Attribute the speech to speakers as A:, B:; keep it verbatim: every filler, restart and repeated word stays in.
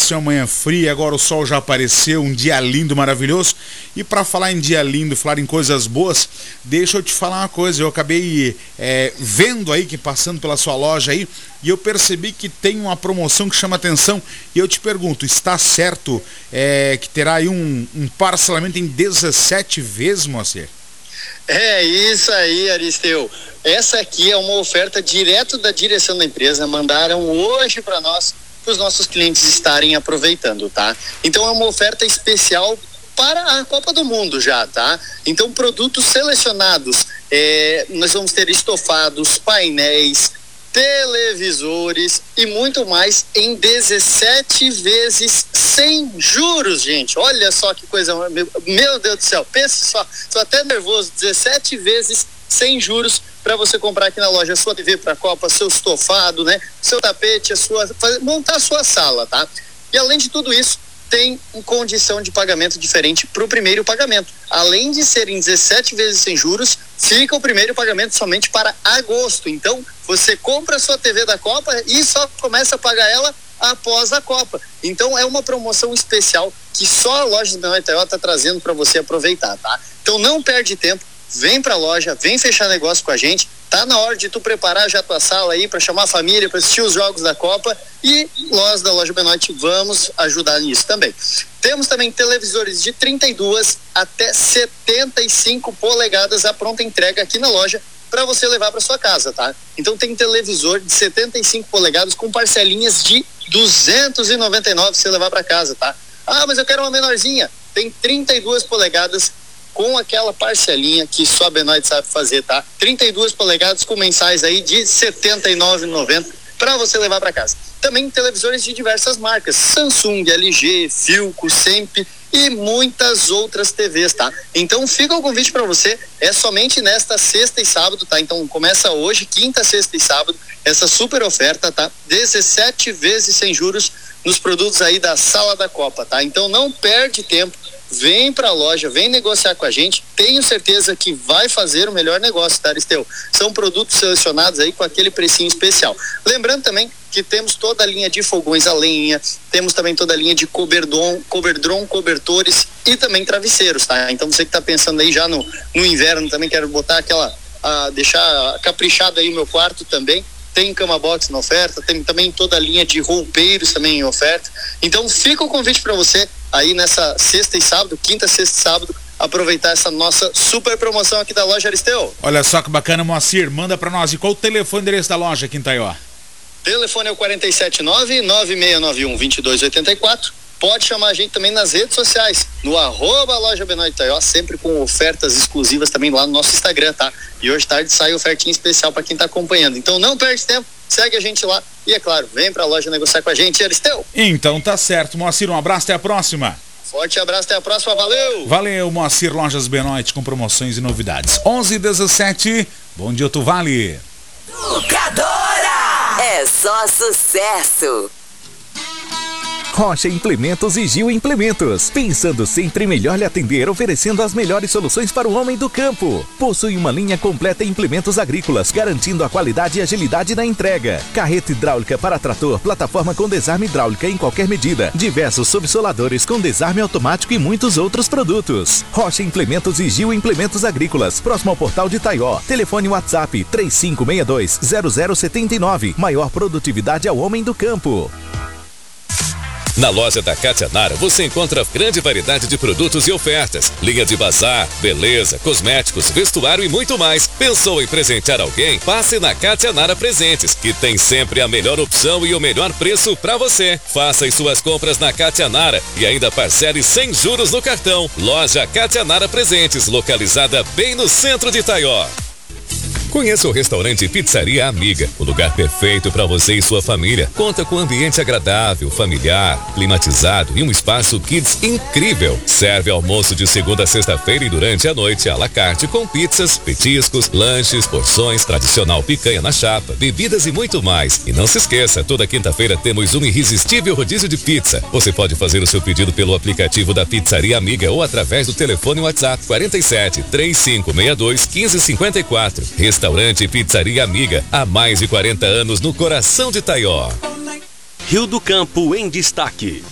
A: amanheceu uma manhã fria, agora o sol já apareceu, um dia lindo, maravilhoso. E para falar em dia lindo, falar em coisas boas, deixa eu te falar uma coisa. Eu acabei é, vendo aí, que passando pela sua loja aí, e eu percebi que tem uma promoção que chama atenção. E eu te pergunto, está certo é, que terá aí um, um parcelamento em dezessete vezes, Moacir?
B: É isso aí, Aristeu. Essa aqui é uma oferta direto da direção da empresa. Mandaram hoje para nós, para os nossos clientes estarem aproveitando, tá? Então é uma oferta especial para a Copa do Mundo já, tá? Então produtos selecionados, é, nós vamos ter estofados, painéis, televisores e muito mais em dezessete vezes sem juros, gente. Olha só que coisa, meu, meu Deus do céu, pensa só, tô até nervoso, dezessete vezes sem juros para você comprar aqui na loja sua T V para a Copa, seu estofado, né? Seu tapete, a sua, montar a sua sala, tá? E além de tudo isso, tem condição de pagamento diferente para o primeiro pagamento. Além de serem dezessete vezes sem juros, fica o primeiro pagamento somente para agosto. Então, você compra a sua T V da Copa e só começa a pagar ela após a Copa. Então, é uma promoção especial que só a loja do Benói Taió está trazendo para você aproveitar, tá? Então, não perde tempo, vem para a loja, vem fechar negócio com a gente. Tá na hora de tu preparar já a tua sala aí para chamar a família, para assistir os jogos da Copa, e nós da loja Benoit vamos ajudar nisso também. Temos também televisores de trinta e duas até setenta e cinco polegadas à pronta entrega aqui na loja para você levar para sua casa, tá? Então tem televisor de setenta e cinco polegadas com parcelinhas de duzentos e noventa e nove para você levar para casa, tá? Ah, mas eu quero uma menorzinha. Tem trinta e duas polegadas com aquela parcelinha que só a Benoit sabe fazer, tá? trinta e duas polegadas com mensais aí de setenta e nove reais e noventa centavos para você levar para casa. Também televisores de diversas marcas, Samsung, L G, Philco, Semp e muitas outras T Vs, tá? Então fica o convite para você, é somente nesta sexta e sábado, tá? Então começa hoje, quinta, sexta e sábado, essa super oferta, tá? dezessete vezes sem juros nos produtos aí da Sala da Copa, tá? Então não perde tempo, vem pra loja, vem negociar com a gente, tenho certeza que vai fazer o melhor negócio, tá, Aristeu? São produtos selecionados aí com aquele precinho especial. Lembrando também que temos toda a linha de fogões a lenha, temos também toda a linha de coberdon, coberdron, cobertores e também travesseiros, tá? Então você que tá pensando aí já no, no inverno, também quero botar aquela, a, deixar caprichado aí o meu quarto também, tem cama box na oferta, tem também toda a linha de roupeiros também em oferta. Então fica o convite para você aí nessa sexta e sábado, quinta, sexta e sábado, aproveitar essa nossa super promoção aqui da loja, Aristeu.
A: Olha só que bacana, Moacir, manda para nós. E qual o telefone e endereço da loja aqui em Taió?
B: Telefone é o quatro sete nove, nove seis nove um, dois dois oito quatro. Pode chamar a gente também nas redes sociais, no arroba loja Benoit Taió, sempre com ofertas exclusivas também lá no nosso Instagram, tá? E hoje tarde sai ofertinha especial para quem tá acompanhando. Então não perde tempo, segue a gente lá e, é claro, vem pra loja negociar com a gente, Aristeu.
A: Então tá certo, Moacir, um abraço, até a próxima.
B: Forte abraço, até a próxima, valeu!
A: Valeu, Moacir, Lojas Benoit com promoções e novidades. onze e dezessete, bom dia, tu vale.
C: Educadora! É só sucesso!
D: Rocha Implementos e Gil Implementos, pensando sempre melhor lhe atender, oferecendo as melhores soluções para o homem do campo. Possui uma linha completa em implementos agrícolas, garantindo a qualidade e agilidade na entrega. Carreta hidráulica para trator, plataforma com desarme hidráulica em qualquer medida, diversos subsoladores com desarme automático e muitos outros produtos. Rocha Implementos e Gil Implementos Agrícolas, próximo ao Portal de Taió. Telefone WhatsApp três cinco seis dois, zero zero sete nove. Maior produtividade ao homem do campo.
E: Na loja da Cátia Nara você encontra grande variedade de produtos e ofertas, linha de bazar, beleza, cosméticos, vestuário e muito mais. Pensou em presentear alguém? Passe na Cátia Nara Presentes, que tem sempre a melhor opção e o melhor preço para você. Faça as suas compras na Cátia Nara e ainda parcele sem juros no cartão. Loja Cátia Nara Presentes, localizada bem no centro de Taió. Conheça o restaurante Pizzaria Amiga, o lugar perfeito para você e sua família. Conta com um ambiente agradável, familiar, climatizado e um espaço kids incrível. Serve almoço de segunda a sexta-feira e durante a noite à la carte com pizzas, petiscos, lanches, porções, tradicional picanha na chapa, bebidas e muito mais. E não se esqueça, toda quinta-feira temos um irresistível rodízio de pizza. Você pode fazer o seu pedido pelo aplicativo da Pizzaria Amiga ou através do telefone WhatsApp quarenta e sete, três cinco seis dois, quinze cinquenta e quatro. Restaurante Pizzaria Amiga, há mais de quarenta anos no coração de Taió.
F: Rio do Campo em destaque.